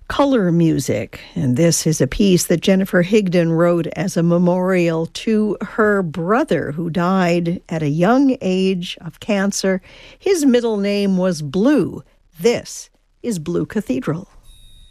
Color music, and this is a piece that Jennifer Higdon wrote as a memorial to her brother who died at a young age of cancer. His middle name was Blue. This is Blue Cathedral.